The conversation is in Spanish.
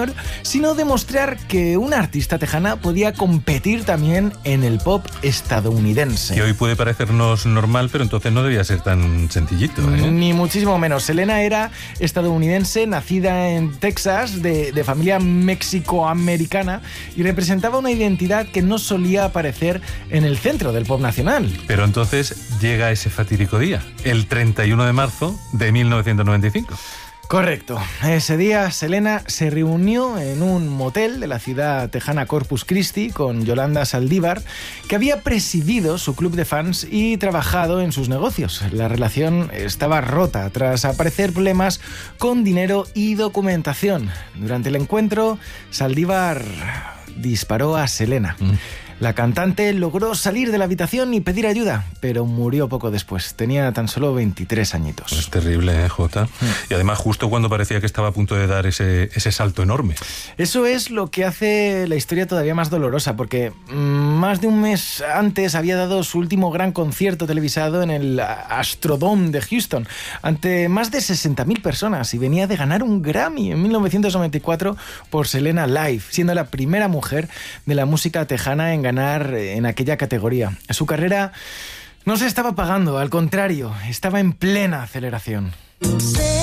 español, sino demostrar que una artista tejana podía competir también en el pop estadounidense. Que hoy puede parecernos normal, pero entonces no debía ser tan sencillito, ¿eh? Ni muchísimo menos. Selena era estadounidense, nacida en Texas, de familia mexicoamericana, y representaba una identidad que no solía aparecer en el centro del pop nacional. Pero entonces llega ese fatídico día, el 31 de marzo de 1995. Correcto. Ese día Selena se reunió en un motel de la ciudad tejana Corpus Christi con Yolanda Saldívar, que había presidido su club de fans y trabajado en sus negocios. La relación estaba rota tras aparecer problemas con dinero y documentación. Durante el encuentro, Saldívar disparó a Selena. La cantante logró salir de la habitación y pedir ayuda, pero murió poco después. Tenía tan solo 23 añitos. Es terrible, Jota. Y además justo cuando parecía que estaba a punto de dar ese salto enorme. Eso es lo que hace la historia todavía más dolorosa, porque más de un mes antes había dado su último gran concierto televisado en el Astrodome de Houston, ante más de 60.000 personas, y venía de ganar un Grammy en 1994 por Selena Live, siendo la primera mujer de la música tejana en ganar en aquella categoría. Su carrera no se estaba apagando, al contrario, estaba en plena aceleración.